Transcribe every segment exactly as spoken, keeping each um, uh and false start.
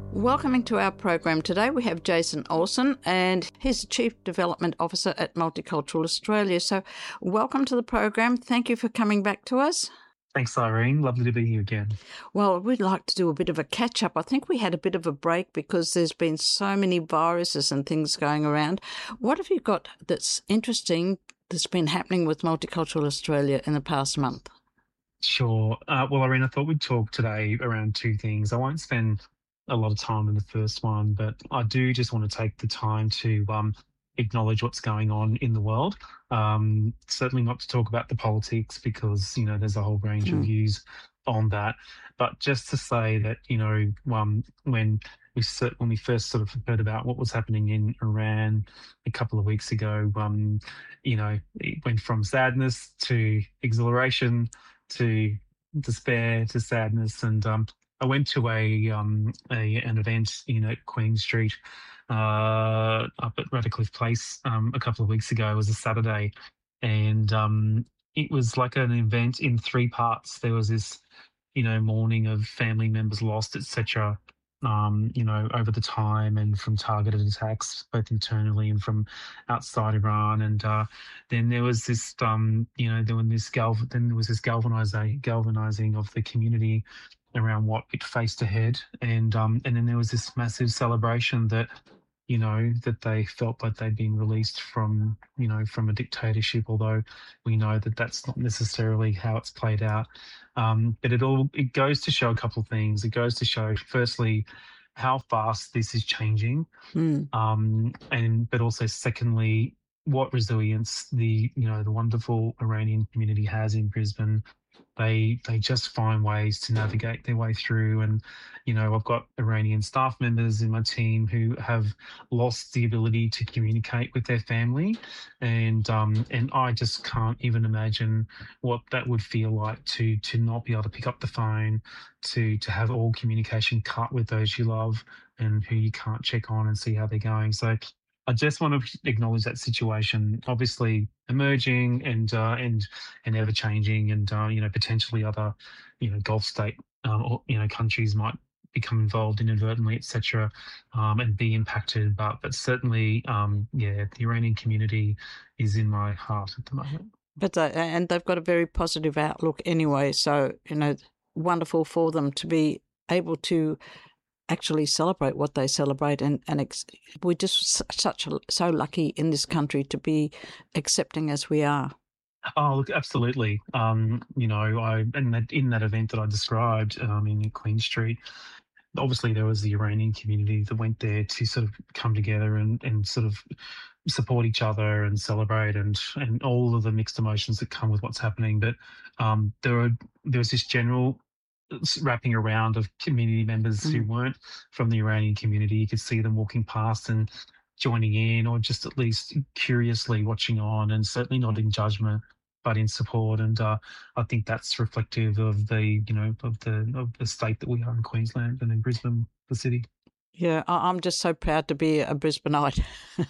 Welcoming to our program today, we have Jason Olsen, and he's the Chief Development Officer at Multicultural Australia. So welcome to the program. Thank you for coming back to us. Thanks, Irene. Lovely to be here again. Well, we'd like to do a bit of a catch-up. I think we had a bit of a break because there's been so many viruses and things going around. What have you got that's interesting that's been happening with Multicultural Australia in the past month? Sure. Uh, well, Irene, I thought we'd talk today around two things. I won't spend a lot of time in the first one, but I do just want to take the time to um, acknowledge what's going on in the world. Um, certainly not to talk about the politics because, you know, there's a whole range of Mm. views on that, but just to say that, you know, um, when we cer- when we first sort of heard about what was happening in Iran a couple of weeks ago, um, you know, it went from sadness to exhilaration to despair to sadness, and um, I went to a, um, a an event in at Queen Street uh, up at Radcliffe Place um, a couple of weeks ago. It was a Saturday, and um, it was like an event in three parts. There was this, you know, mourning of family members lost, et cetera. Um, you know, over the time and from targeted attacks, both internally and from outside Iran. And uh, then there was this, um, you know, there was this gal- then there was this galvanizing, galvanizing of the community around what it faced ahead, and um, and then there was this massive celebration that, you know, that they felt like they'd been released from, you know, from a dictatorship, although we know that that's not necessarily how it's played out. Um, but it all it goes to show a couple of things. It goes to show, firstly, how fast this is changing, Mm. um, and but also secondly, what resilience the you know the wonderful Iranian community has in Brisbane. They they just find ways to navigate their way through, and you know I've got Iranian staff members in my team who have lost the ability to communicate with their family, and um, and I just can't even imagine what that would feel like to to not be able to pick up the phone, to to have all communication cut with those you love and who you can't check on and see how they're going. So I just want to acknowledge that situation, obviously emerging and uh, and and ever changing, and uh, you know potentially other you know Gulf state um, or you know countries might become involved inadvertently, et cetera, um, and be impacted. But but certainly, um, yeah, the Iranian community is in my heart at the moment. But they, and they've got a very positive outlook anyway. So, you know, wonderful for them to be able to actually celebrate what they celebrate, and and ex- we're just such a, so lucky in this country to be accepting as we are. Oh, look, absolutely. Um, you know, I in that in that event that I described um, in Queen Street, obviously there was the Iranian community that went there to sort of come together and, and sort of support each other and celebrate, and and all of the mixed emotions that come with what's happening. But um, there were there was this general wrapping around of community members who Mm. weren't from the Iranian community. You could see them walking past and joining in, or just at least curiously watching on, and certainly not in judgment, but in support. And uh, I think that's reflective of the, you know, of the of the state that we are in Queensland and in Brisbane, the city. Yeah, I- I'm just so proud to be a Brisbaneite.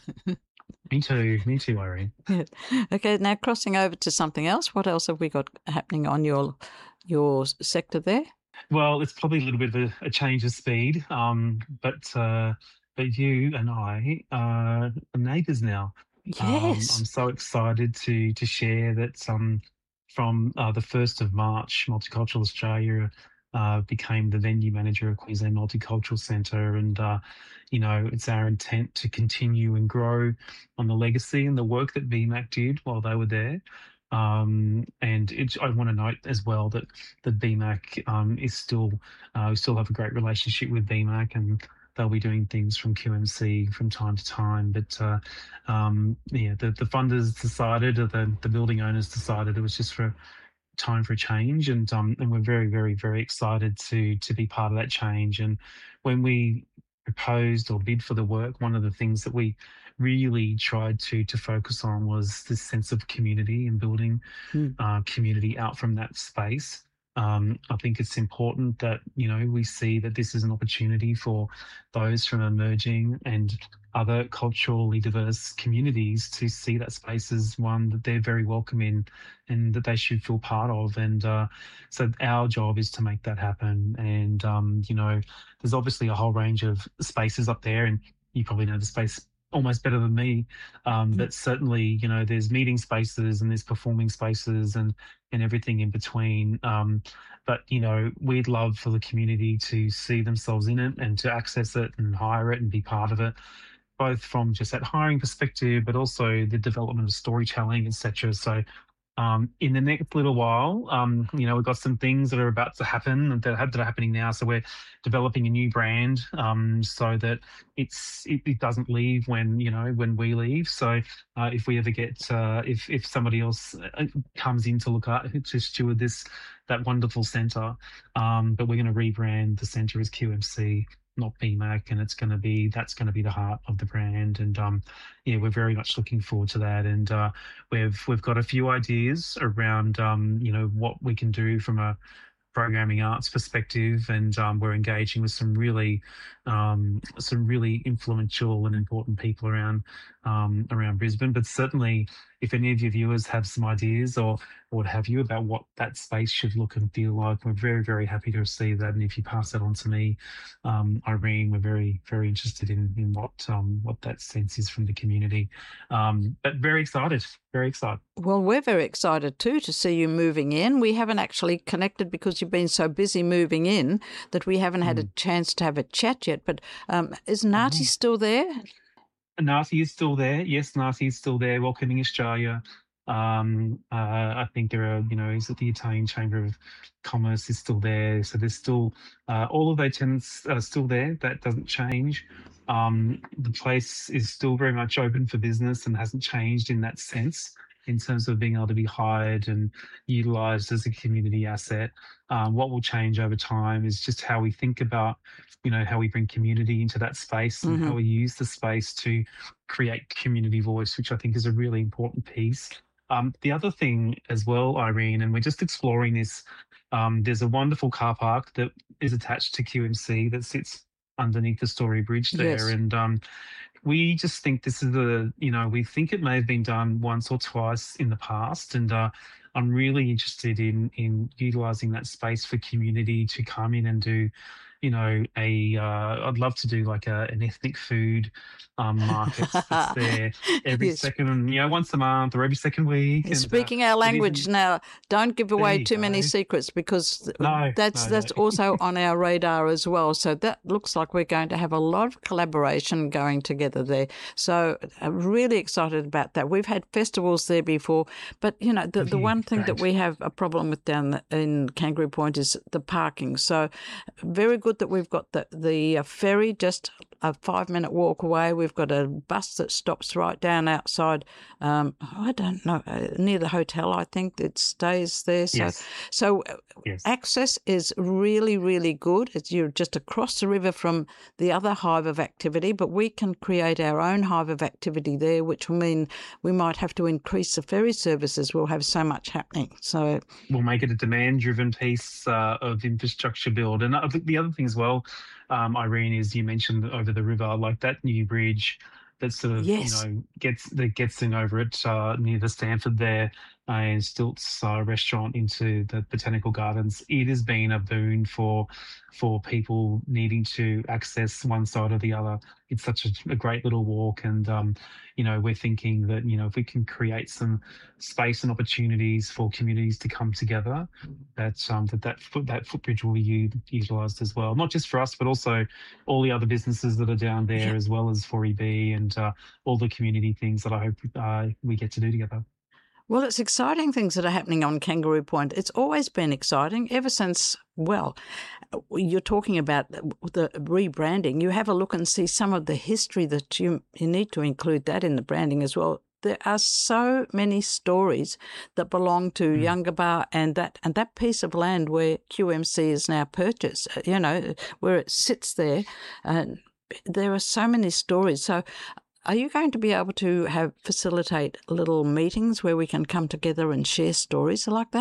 Me too, me too, Irene. Yeah. Okay, now crossing over to something else. What else have we got happening on your your sector there? Well, it's probably a little bit of a, a change of speed, um, but uh, but you and I are neighbours now. Um, I'm Yes. so excited to to share that um, from uh, the first of March, Multicultural Australia uh, became the venue manager of Queensland Multicultural Centre, and uh, you know it's our intent to continue and grow on the legacy and the work that V MAC did while they were there. Um, and it, I want to note as well that that V MAC um, is still uh, we still have a great relationship with V MAC, and they'll be doing things from Q M C from time to time. But uh, um, yeah, the, the funders decided, or the, the building owners decided it was just for time for a change, and um, and we're very, very, very excited to to be part of that change. And when we proposed or bid for the work, one of the things that we really tried to to focus on was this sense of community and building Mm. uh, community out from that space. Um, I think it's important that, you know, we see that this is an opportunity for those from emerging and other culturally diverse communities to see that space as one that they're very welcome in and that they should feel part of. And uh, so our job is to make that happen. And, um, you know, there's obviously a whole range of spaces up there, and you probably know the space almost better than me. Um, Mm. but certainly, you know, there's meeting spaces and there's performing spaces and and everything in between. Um, but you know, we'd love for the community to see themselves in it and to access it and hire it and be part of it, both from just that hiring perspective, but also the development of storytelling, et cetera. So um, in the next little while, um, you know, we've got some things that are about to happen that, have, that are happening now. So we're developing a new brand um, so that it's it, it doesn't leave when you know when we leave. So uh, if we ever get uh, if if somebody else uh, comes in to look at to steward this that wonderful centre, um, but we're going to rebrand the centre as Q M C, not B MAC, and it's going to be that's going to be the heart of the brand. And um, yeah, we're very much looking forward to that. And uh, we've we've got a few ideas around um, you know what we can do from a programming arts perspective, and um, we're engaging with some really um, some really influential and important people around um, around Brisbane. But certainly, if any of your viewers have some ideas or, or what have you about what that space should look and feel like, we're very very happy to receive that. And if you pass that on to me, um, Irene, we're very very interested in in what um, what that sense is from the community. Um, but very excited, very excited. Well, we're very excited too to see you moving in. We haven't actually connected because you've been so busy moving in that we haven't had Mm. a chance to have a chat yet. But um, is Nati Oh. still there? Nati is still there. Yes, Nati is still there, welcoming Australia. Um, uh, I think there are, you know, is it the Italian Chamber of Commerce is still there. So there's still uh, all of those tenants are still there. That doesn't change. Um, the place is still very much open for business and hasn't changed in that sense in terms of being able to be hired and utilised as a community asset. Um, what will change over time is just how we think about, you know, how we bring community into that space and Mm-hmm. how we use the space to create community voice, which I think is a really important piece. Um, the other thing as well, Irene, and we're just exploring this, um, there's a wonderful car park that is attached to Q M C that sits underneath the Story Bridge there. Yes. And um, we just think this is a, you know, we think it may have been done once or twice in the past. And uh, I'm really interested in in utilising that space for community to come in and do, you know, a, uh, I'd love to do like a, an ethnic food um, market that's there every Yes. second, you know, once a month or every second week. And, uh, Speaking our it language isn't- now, don't give There away you too many go. secrets because th- No, that's no, that's no. also on our radar as well. So that looks like we're going to have a lot of collaboration going together there. So I'm really excited about that. We've had festivals there before, but you know the, Have the you? one thing that Great. we have a problem with down in Kangaroo Point is the parking. So very good that we've got the the uh, ferry just a five minute walk away. We've got a bus that stops right down outside. Um, I don't know uh, near the hotel. I think it stays there. So Yes. so uh, Yes. access is really really good. It's, you're just across the river from the other hive of activity, but we can create our own hive of activity there, which will mean we might have to increase the ferry services. We'll have so much happening. So We'll make it a demand-driven piece uh, of infrastructure build. And I think the other thing as well, um, Irene, is you mentioned over the river, like that new bridge that sort of, yes. you know, gets that gets in over it uh, near the Stanford there uh, and Stilts uh, restaurant into the botanical gardens. It has been a boon for for people needing to access one side or the other. It's such a, a great little walk, and um, you know, we're thinking that, you know, if we can create some space and opportunities for communities to come together, that um, that that, foot, that footbridge will be utilised as well, not just for us, but also all the other businesses that are down there, Yeah. as well as four E B and uh, all the community things that I hope uh, we get to do together. Well, it's exciting things that are happening on Kangaroo Point. It's always been exciting ever since, well, you're talking about the rebranding. You have a look and see some of the history that you, you need to include that in the branding as well. There are so many stories that belong to Mm. Yungabar and that and that piece of land where Q M C is now purchased, you know, where it sits there. And there are so many stories. So are you going to be able to have facilitate little meetings where we can come together and share stories like that?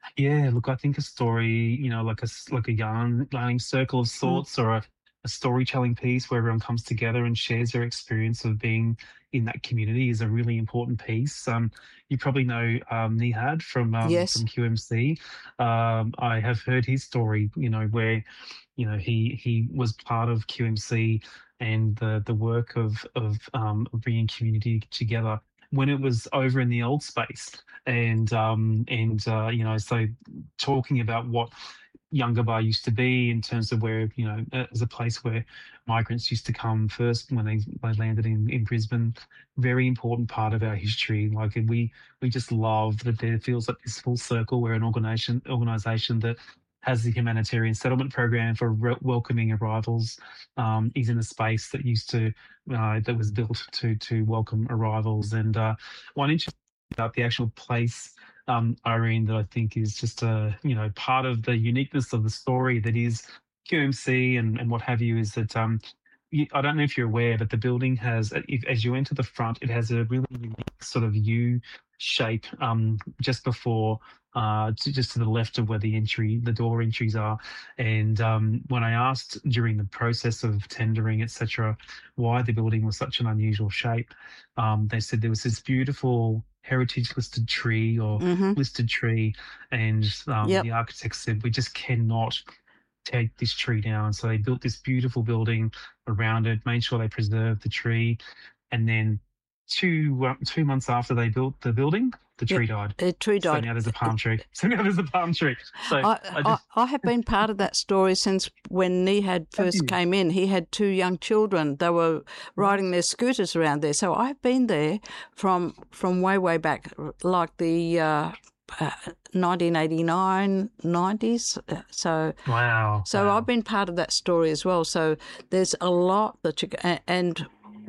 Yeah, look, I think a story, you know, like a s- like a yarn yarning circle of Mm. sorts, or a, a storytelling piece where everyone comes together and shares their experience of being in that community is a really important piece. Um, you probably know um, Nihad from um, Yes. from Q M C. Um, I have heard his story, you know, where you know he he was part of Q M C and the the work of of um, bringing community together when it was over in the old space and um and uh you know so talking about what Younger Bar used to be in terms of where you know uh, as a place where migrants used to come first when they, they landed in, in Brisbane. Very important part of our history. Like we we just love that there feels like this full circle where an organization organization that has the humanitarian settlement program for re- welcoming arrivals um, is in a space that used to uh, that was built to to welcome arrivals. And uh, one interesting about the actual place, um, Irene, that I think is just a you know part of the uniqueness of the story that is Q M C and, and what have you is that um, you, I don't know if you're aware, but the building has, if, as you enter the front, it has a really unique sort of U shape um, just before. Uh, to, just to the left of where the entry, the door entries are, and um, when I asked during the process of tendering, et cetera, why the building was such an unusual shape, um, they said there was this beautiful heritage listed tree or Mm-hmm. listed tree, and um, Yep. the architect said we just cannot take this tree down. So they built this beautiful building around it, made sure they preserved the tree, and then two uh, two months after they built the building, the Yep. tree died. A tree So died. now there's a palm tree. So now there's a palm tree. So I, I I just I have been part of that story since when Nihad have first you. came in. He had two young children. They were riding their scooters around there. So I've been there from from way way back, like the uh, uh, nineteen eighty-nine, nineties. Uh, So Wow, so I've wow. been part of that story as well. So there's a lot that you and.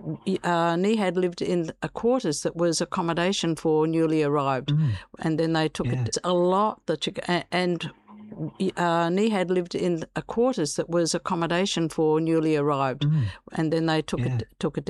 Uh, Nihad lived in a quarters that was accommodation for newly arrived, Mm, and then they took yeah. it a lot that you and uh, Nihad lived in a quarters that was accommodation for newly arrived, Mm, and then they took yeah. it took it